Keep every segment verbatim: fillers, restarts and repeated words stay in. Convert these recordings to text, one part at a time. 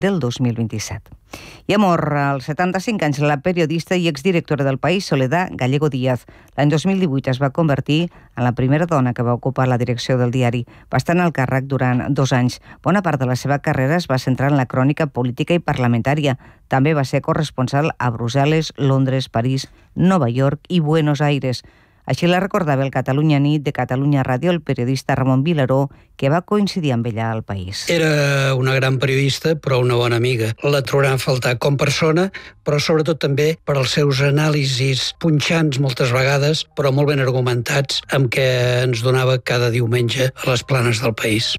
del dos mil vint-i-set. I ha mort als setanta-cinc anys la periodista i exdirectora del País, Soledad Gallego Díaz. L'any dos mil divuit es va convertir en la primera dona que va ocupar la direcció del diari. Va estar en el càrrec durant dos anys. Bona part de la seva carrera es va centrar en la crònica política i parlamentària. També va ser corresponsal a Brussel·les, Londres, París, Nova York i Buenos Aires. Així la recordava el Catalunya Nit de Catalunya Ràdio el periodista Ramon Vilaró, que va coincidir amb ella al País. Era una gran periodista, però una bona amiga. La trobarem a faltar com persona, però sobretot també per als seus anàlisis punxants moltes vegades, però molt ben argumentats, amb què ens donava cada diumenge a les planes del País.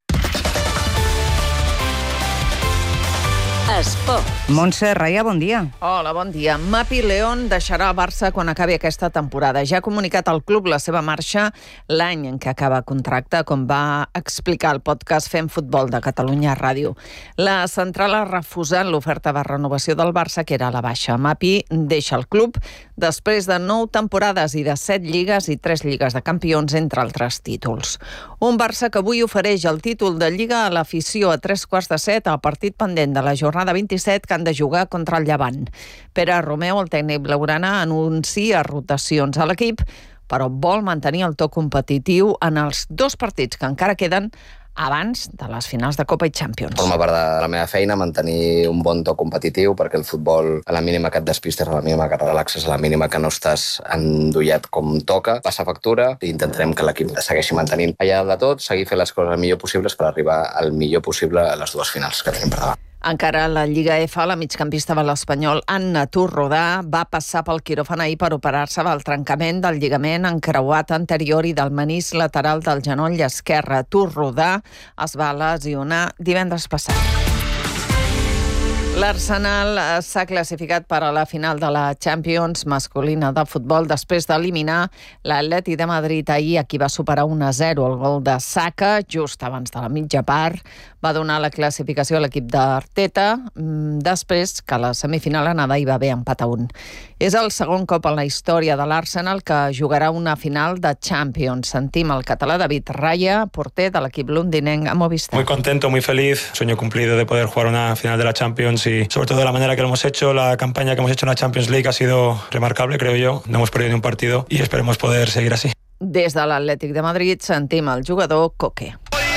Esport. Montse Raia, bon dia. Hola, bon dia. Mapi León deixarà el Barça quan acabi aquesta temporada. Ja ha comunicat al club la seva marxa l'any en què acaba contracte, com va explicar el podcast Fem Futbol de Catalunya Ràdio. La central ha refusat l'oferta de renovació del Barça, que era a la baixa. Mapi deixa el club després de nou temporades i de set lligues i tres lligues de campions, entre altres títols. Un Barça que avui ofereix el títol de Lliga a l'afició a tres quarts de set al partit pendent de la jornada vint-i-set que han de jugar contra el Llevant. Pere Romeu, el tècnic blaugrana, anuncia rotacions a l'equip, però vol mantenir el to competitiu en els dos partits que encara queden abans de les finals de Copa i Champions. Forma part de la meva feina mantenir un bon to competitiu, perquè el futbol, a la mínima que et despistes, a la mínima que et relaxes, a la mínima que no estàs endollat com toca, passa factura i intentarem que l'equip segueixi mantenint allà de tot, seguir fent les coses el millor possibles per arribar al millor possible a les dues finals que tenim per davant. Encara a la Lliga F, la migcampista de l'Espanyol Anna Turrodà va passar pel quiròfan ahir per operar-se del trencament del lligament encreuat anterior i del menís lateral del genoll esquerre. Turrodà es va lesionar divendres passat. L'Arsenal s'ha classificat per a la final de la Champions masculina de futbol després d'eliminar l'Atlètic de Madrid ahir, a qui va superar un a zero. El gol de Saka, just abans de la mitja part, va donar la classificació a l'equip d'Arteta, després que la semifinal anada hi va haver empat a un. És el segon cop en la història de l'Arsenal que jugarà una final de Champions. Sentim el català David Raya, porter de l'equip londinenc a Movistar. Muy contento, muy feliz. Sueño cumplido de poder jugar una final de la Champions y sobre todo de la manera que lo hemos hecho. La campaña que hemos hecho en la Champions League ha sido remarcable, creo yo. No hemos perdido ni un partido y esperemos poder seguir así. Des de l'Atlètic de Madrid sentim el jugador Coque.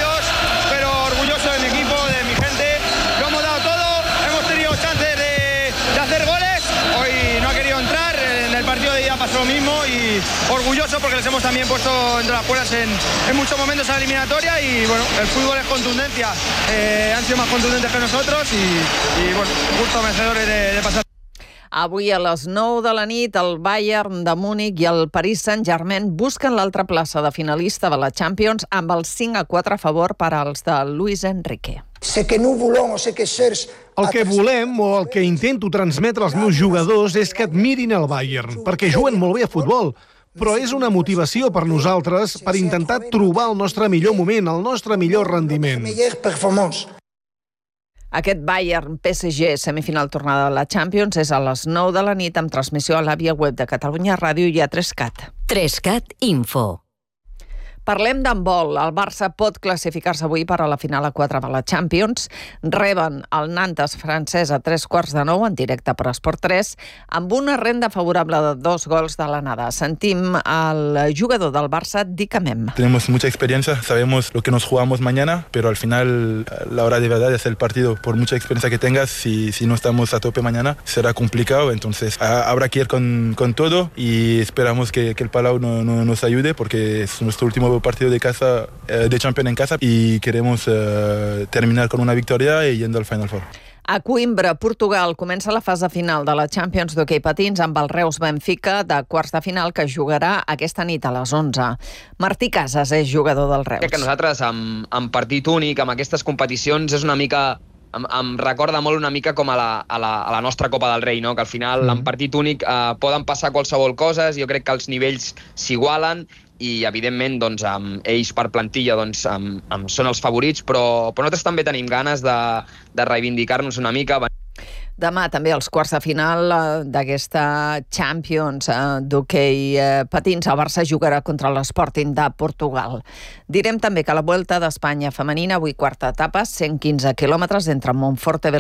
Lo mismo y orgulloso porque les hemos también puesto entre las cuerdas en, en muchos momentos a la eliminatoria y bueno, el fútbol es contundencia, eh, han sido más contundentes que nosotros y, y bueno, justo vencedores de, de pasar. Avui a les nou de la nit el Bayern de Múnich i el Paris Saint-Germain busquen l'altra plaça de finalista de la Champions amb el cinc a quatre a favor per als de Luis Enrique. Sé que no volem o sé que certs... El que volem o el que intento transmetre als meus jugadors és que admirin el Bayern, perquè juguen molt bé a futbol, però és una motivació per nosaltres per intentar trobar el nostre millor moment, el nostre millor rendiment. Aquest Bayern-P S G semifinal tornada de la Champions és a les nou de la nit amb transmissió a la via web de Catalunya Ràdio i a tres cat. tres cat Info. Parlem d'handbol. El Barça pot classificar-se avui per a la final a quatre de la Champions. Reben el Nantes francès a tres quarts de nou en directe per Esport tres amb una renda favorable de dos gols de l'anada. Sentim el jugador del Barça, Dick Amem. Tenemos mucha experiencia, sabemos lo que nos jugamos mañana, pero al final la hora de verdad es el partido. Por mucha experiencia que tengas, si, si no estamos a tope mañana, será complicado. Entonces a, habrá que ir con, con todo y esperamos que, que el Palau no, no nos ayude porque es nuestro último partido de casa, de Champions en casa y queremos uh, terminar con una victoria y yendo al Final Four. A Coimbra, Portugal, comença la fase final de la Champions d'hoquei patins amb el Reus Benfica de quarts de final que jugarà aquesta nit a les onze. Martí Casas és jugador del Reus. Crec que nosaltres, amb, amb partit únic, amb aquestes competicions, és una mica... Em, em recorda molt una mica com a la, a la, a la nostra Copa del Rei, no? Que al final, mm. en partit únic, eh, poden passar qualsevol cosa. Jo crec que els nivells s'igualen i, evidentment, doncs, amb ells per plantilla doncs, amb, amb, són els favorits, però, però nosaltres també tenim ganes de, de reivindicar-nos una mica. Demà també els quarts de final d'aquesta Champions d'hoquei patins. El Barça jugarà contra l'Sporting de Portugal. Direm també que la Vuelta d'Espanya femenina, avui quarta etapa, cent quinze quilòmetres entre Montfort i